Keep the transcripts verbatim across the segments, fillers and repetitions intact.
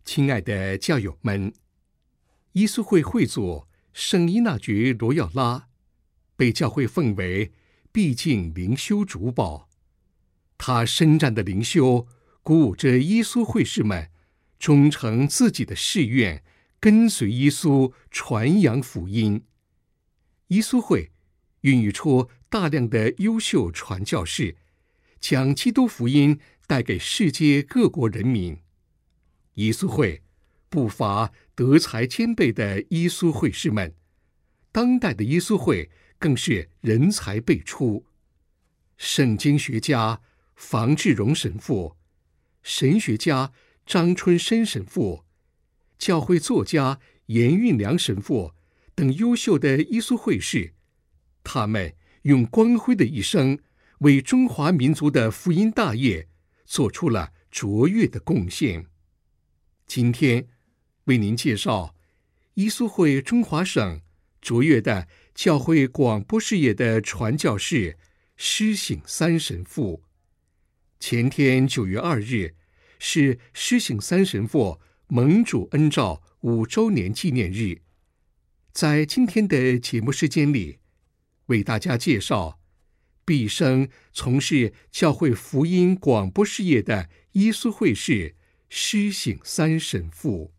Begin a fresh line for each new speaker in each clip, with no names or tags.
亲爱的教友们，伊苏会会祖圣依纳爵罗耀拉被教会奉为必尽灵修主保，他深湛的灵修鼓舞着伊苏会士们忠诚自己的誓愿，跟随耶稣传扬福音。伊苏会孕育出大量的优秀传教士，将基督福音带给世界各国人民。伊苏会不乏德才兼备的伊苏会士们，当代的伊苏会更是人才辈出。圣经学家房志荣神父、神学家张春生神父、教会作家严运良神父等优秀的伊苏会士，他们用光辉的一生为中华民族的福音大业做出了卓越的贡献。今天为您介绍伊苏会中华省卓越的教会广播事业的传教士施省三神父。前天九月二日是施省三神父蒙主恩召五周年纪念日。在今天的节目时间里，为大家介绍毕生从事教会福音广播事业的伊苏会士施省三神父。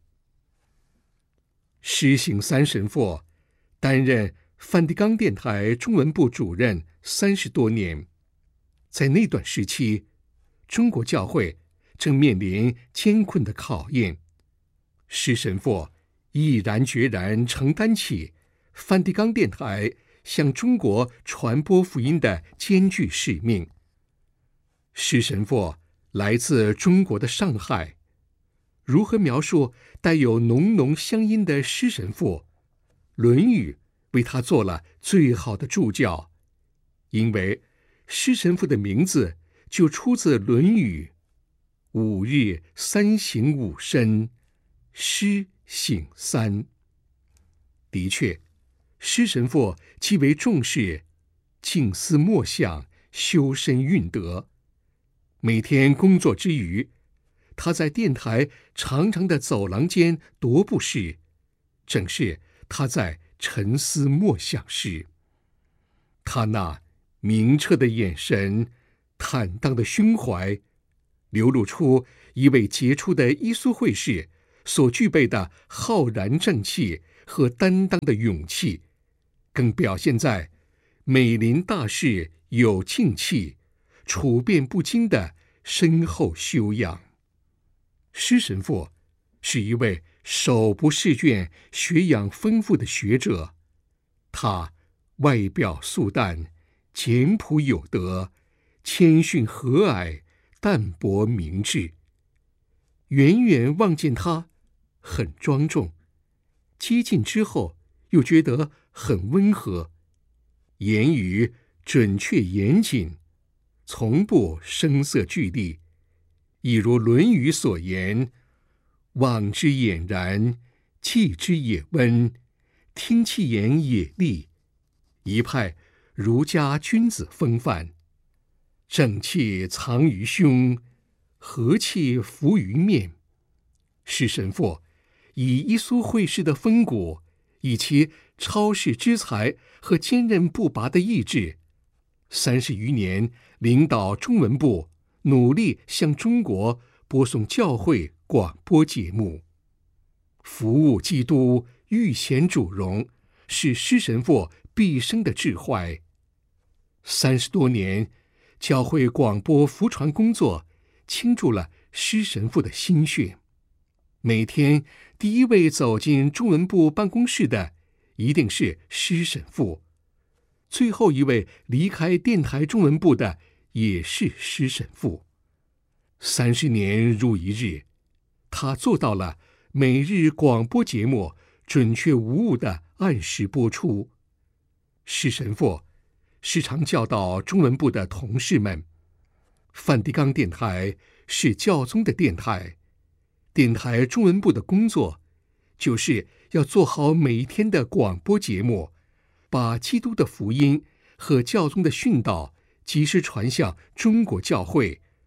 施省三神父担任梵蒂冈电台中文部主任三十多年，在那段时期，中国教会正面临艰困的考验，施神父毅然决然承担起梵蒂冈电台向中国传播福音的艰巨使命。施神父来自中国的上海，如何描述带有浓浓乡音的施神父？《论语》为他做了最好的注脚，因为施神父的名字就出自《论语》：五日三省吾身，施省三。的确，施神父极为重视静思默想、修身运德。每天工作之余，他在电台长长的走廊间踱步时，正是他在沉思默想时。他那明澈的眼神、坦荡的胸怀，流露出一位杰出的伊苏会士所具备的浩然正气和担当的勇气，更表现在美临大事有静气、处变不惊的深厚修养。施神父是一位手不释卷、学养丰富的学者，他外表素淡，简朴有德，谦逊和蔼，淡泊明志。远远望见他很庄重，接近之后又觉得很温和，言语准确严谨，从不声色俱厉，一如《论语》所言：望之俨然，记之也温，听其言也利，一派儒家君子风范。正气藏于胸，和气浮于面。施神父以伊苏会士的风骨，以其超世之才和坚韧不拔的意志，三十余年领导中文部，努力向中国播送教会广播节目。服务基督，欲显主荣，是施神父毕生的志怀。三十多年教会广播福传工作，倾注了施神父的心血。每天第一位走进中文部办公室的，一定是施神父；最后一位离开电台中文部的，也是施神父。三十年如一日，他做到了每日广播节目准确无误的按时播出。施神父时常教导中文部的同事们，梵蒂冈电台是教宗的电台，电台中文部的工作就是要做好每一天的广播节目，把基督的福音和教宗的训导及时传向中国教会，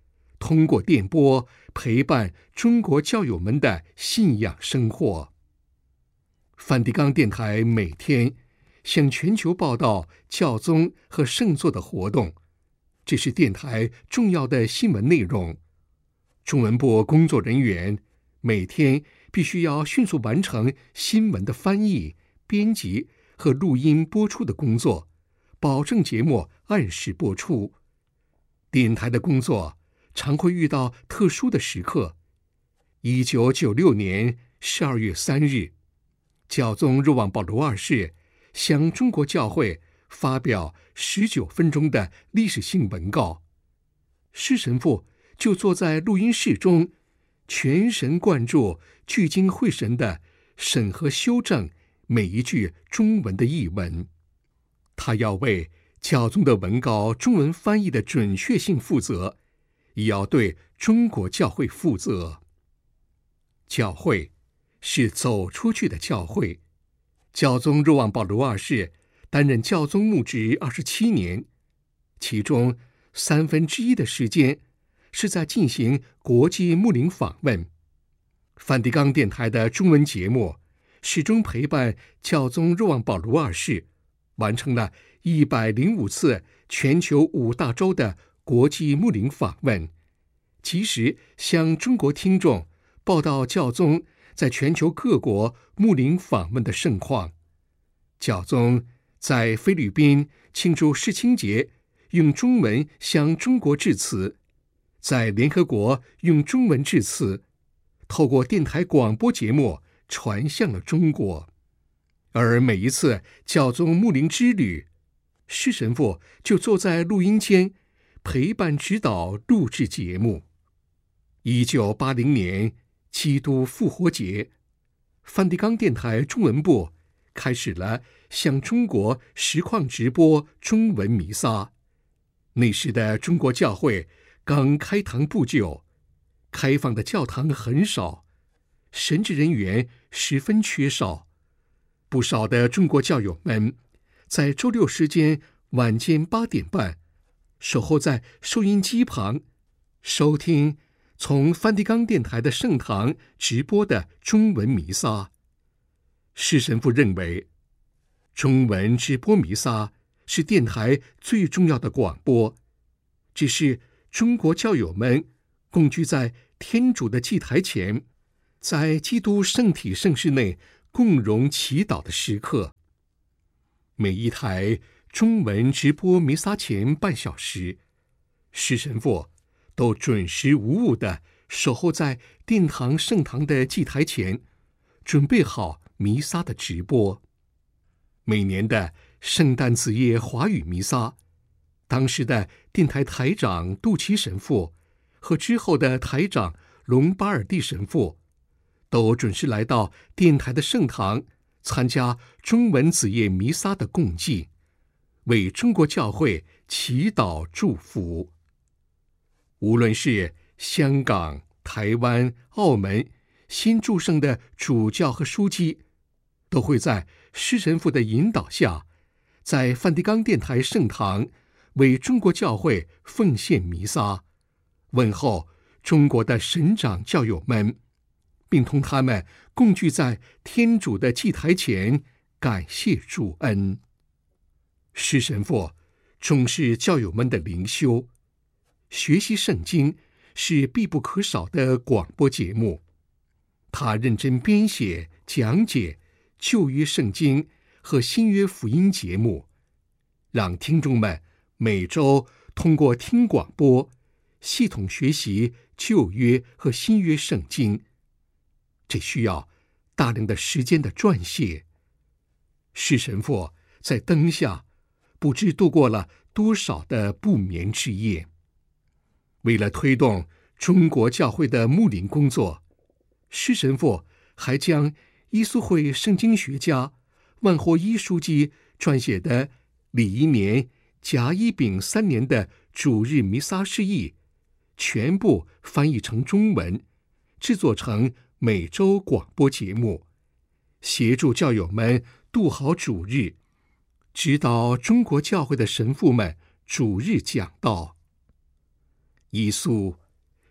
通过电波陪伴中国教友们的信仰生活。梵蒂冈电台每天向全球报道教宗和圣座的活动，这是电台重要的新闻内容。中文部工作人员每天必须要迅速完成新闻的翻译、编辑和录音播出的工作，保证节目按时播出。电台的工作常会遇到特殊的时刻。一九九六年十二月三日，教宗若望保禄二世向中国教会发表十九分钟的历史性文告，施神父就坐在录音室中，全神贯注、聚精会神地审核修正每一句中文的译文。他要为教宗的文告中文翻译的准确性负责，也要对中国教会负责。教会是走出去的教会。教宗若望保禄二世担任教宗牧职二十七年，其中三分之一的时间是在进行国际牧灵访问。梵蒂冈电台的中文节目始终陪伴教宗若望保禄二世，完成了一百零五次全球五大洲的国际牧灵访问，及时向中国听众报道教宗在全球各国牧灵访问的盛况。教宗在菲律宾庆祝世青节，用中文向中国致辞；在联合国用中文致辞，透过电台广播节目传向了中国。而每一次教宗牧灵之旅，施神父就坐在录音间陪伴指导录制节目。一九八零年基督复活节，梵蒂冈电台中文部开始了向中国实况直播中文弥撒。那时的中国教会刚开堂不久，开放的教堂很少，神职人员十分缺少。不少的中国教友们在周六时间晚间八点半，守候在收音机旁，收听从梵蒂冈电台的圣堂直播的中文弥撒。施神父认为，中文直播弥撒是电台最重要的广播，这是中国教友们共聚在天主的祭台前，在基督圣体圣事内共融祈祷的时刻。每一台中文直播弥撒前半小时，施神父都准时无误地守候在殿堂圣堂的祭台前，准备好弥撒的直播。每年的圣诞子夜华语弥撒，当时的电台台长杜奇神父和之后的台长隆巴尔蒂神父都准时来到电台的圣堂，参加中文子夜弥撒的共祭，为中国教会祈祷祝福。无论是香港、台湾、澳门新祝圣的主教和枢机，都会在施神父的引导下，在梵蒂冈电台圣堂为中国教会奉献弥撒，问候中国的神长教友们，并同他们共聚在天主的祭台前，感谢主恩。施神父重视教友们的灵修，学习圣经是必不可少的广播节目。他认真编写、讲解旧约圣经和新约福音节目，让听众们每周通过听广播系统学习旧约和新约圣经。这需要大量的时间的撰写。施神父在灯下不知度过了多少的不眠之夜。为了推动中国教会的牧灵工作，施神父还将伊苏会圣经学家万霍伊书记撰写的礼仪年甲乙丙三年的主日弥撒释义全部翻译成中文，制作成每周广播节目，协助教友们度好主日，指导中国教会的神父们主日讲道。伊苏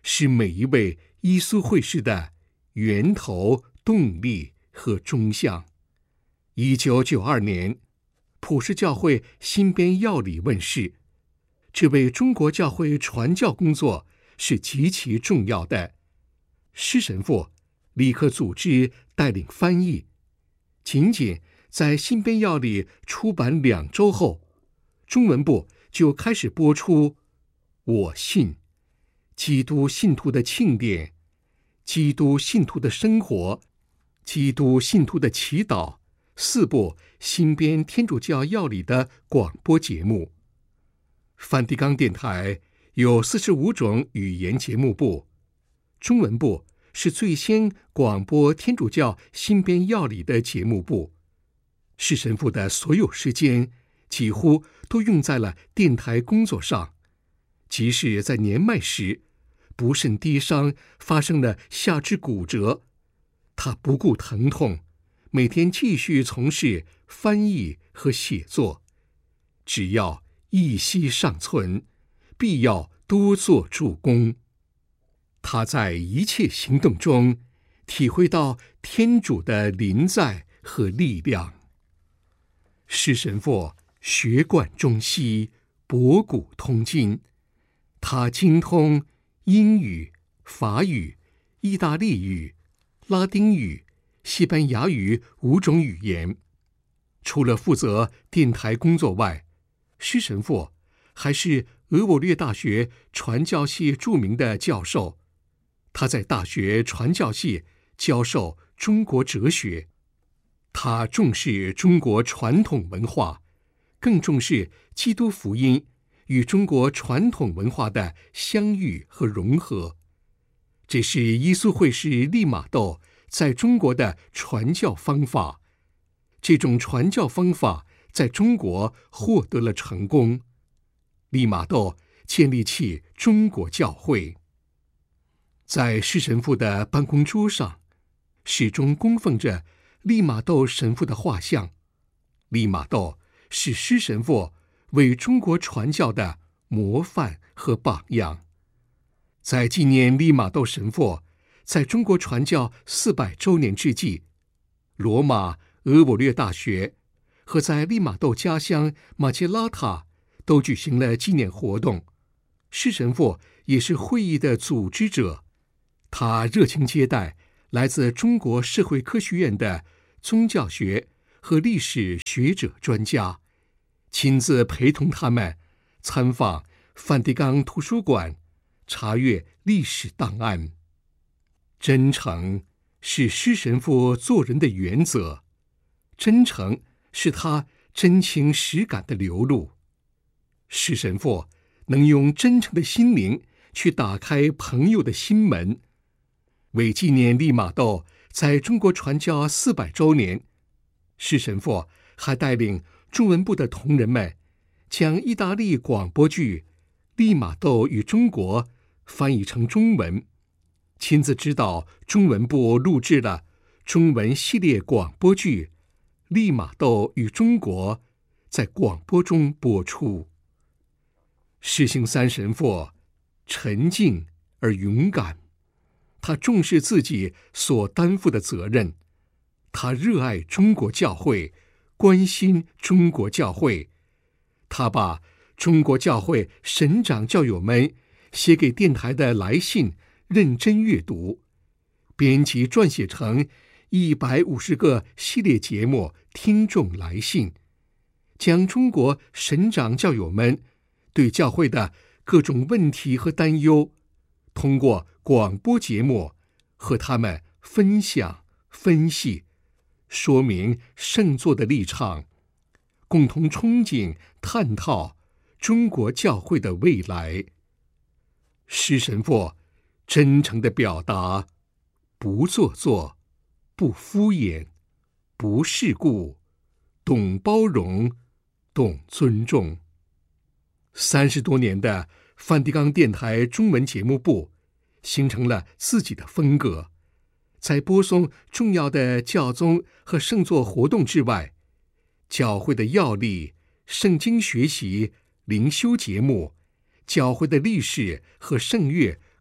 是每一位耶稣会士的源头、动力和终向。一九九二年，普世教会新编要理问世，这为中国教会传教工作是极其重要的。施神父立刻组织带领翻译，仅仅在新编要理出版两周后，中文部就开始播出我信、基督信徒的庆典、基督信徒的生活、基督信徒的祈祷四部新编天主教要理的广播节目。梵蒂冈电台有四十五种语言节目部，中文部是最先广播天主教新编要理的节目部。施神父的所有时间几乎都用在了电台工作上，即使在年迈时不慎跌伤，发生了下肢骨折，他不顾疼痛，每天继续从事翻译和写作。只要一息尚存，必要多做助攻。他在一切行动中体会到天主的临在和力量。施神父学贯中西，博古通今，他精通英语、法语、意大利语、拉丁语、西班牙语五种语言。除了负责电台工作外，施神父还是俄我略大学传教系著名的教授。他在大学传教系教授中国哲学。他重视中国传统文化，更重视基督福音与中国传统文化的相遇和融合。这是耶稣会士利玛窦在中国的传教方法。这种传教方法在中国获得了成功。利玛窦建立起中国教会。在施神父的办公桌上，始终供奉着利玛窦神父的画像。利玛窦是施神父为中国传教的模范和榜样。在纪念利玛窦神父在中国传教四百周年之际，罗马俄我略大学和在利玛窦家乡马切拉塔都举行了纪念活动。施神父也是会议的组织者，他热情接待来自中国社会科学院的宗教学和历史学者专家，亲自陪同他们参访梵蒂冈图书馆，查阅历史档案。真诚是施神父做人的原则，真诚是他真情实感的流露。施神父能用真诚的心灵去打开朋友的心门。为纪念利玛窦在中国传教四百周年，施神父还带领中文部的同仁们将意大利广播剧《利玛窦与中国》翻译成中文，亲自指导中文部录制了中文系列广播剧《利玛窦与中国》在广播中播出。施行三神父沉静而勇敢，他重视自己所担负的责任，他热爱中国教会，关心中国教会。他把中国教会神长教友们写给电台的来信认真阅读，编辑撰写成一百五十个系列节目听众来信，将中国神长教友们对教会的各种问题和担忧，通过广播节目和他们分享、分析，说明圣座的立场，共同憧憬、探讨中国教会的未来。施神父真诚地表达，不做作，不敷衍，不世故，懂包容，懂尊重。三十多年的梵蒂冈电台中文节目部形成了自己的风格，在播送重要的教宗和圣座活动之外，教会的要理、圣经学习、灵修节目、教会的历史和圣乐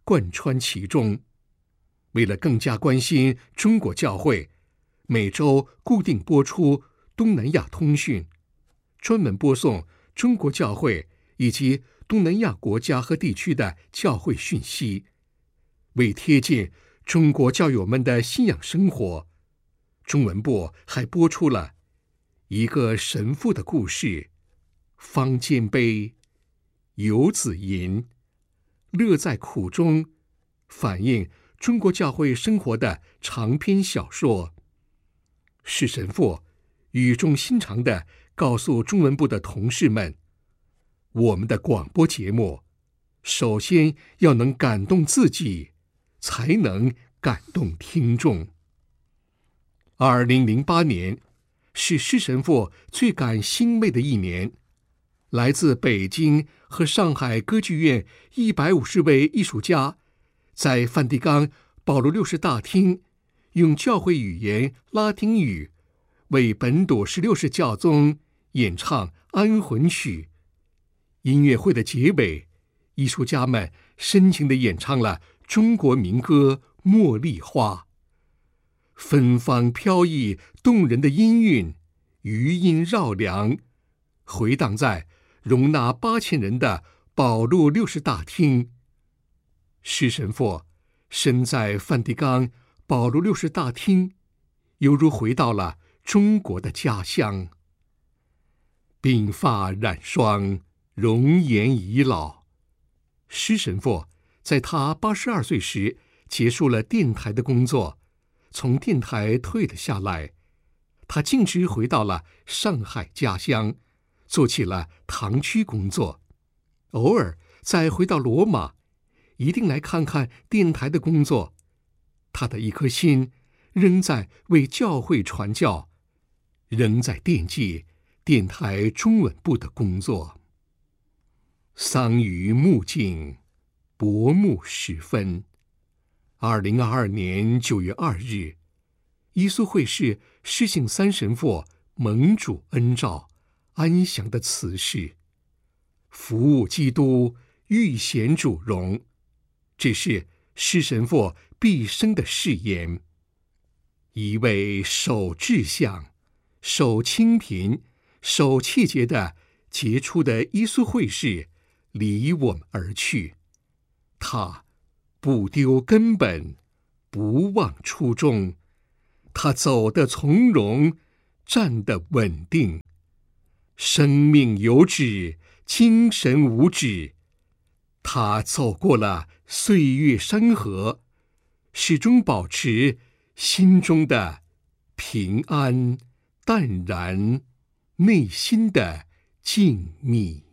贯穿其中。为了更加关心中国教会，每周固定播出东南亚通讯，专门播送中国教会以及东南亚国家和地区的教会讯息。为贴近中国教友们的信仰生活，中文部还播出了一个神父的故事、方尖碑、游子吟、乐在苦中，反映中国教会生活的长篇小说。释神父语重心长地告诉中文部的同事们，我们的广播节目首先要能感动自己，才能感动听众。二零零八年是释神父最感欣慰的一年，来自北京和上海歌剧院一百五十位艺术家，在梵蒂冈保罗六世大厅用教会语言拉丁语为本笃十六世教宗演唱安魂曲。音乐会的结尾，艺术家们深情地演唱了中国民歌《茉莉花》，芬芳飘逸动人的音韵，余音绕梁，回荡在容纳八千人的保禄六世大厅。释神父身在梵蒂冈保禄六世大厅，犹如回到了中国的家乡。鬓发染霜，容颜已老。释神父在他八十二岁时结束了电台的工作，从电台退了下来。他径直回到了上海家乡，做起了堂区工作，偶尔再回到罗马，一定来看看电台的工作。他的一颗心仍在为教会传教，仍在惦记电台中文部的工作。桑榆木尽，薄暮时分。二零二二年九月二日，伊苏会士施信三神父蒙主恩召，安详的辞世。服务基督，欲显主荣，这是施神父毕生的誓言。一位守志向、守清贫、守气节的杰出的伊苏会士离我们而去。他不丢根本，不忘初衷，他走得从容，站得稳定，生命有止，精神无止。他走过了岁月山河，始终保持心中的平安淡然，内心的静谧。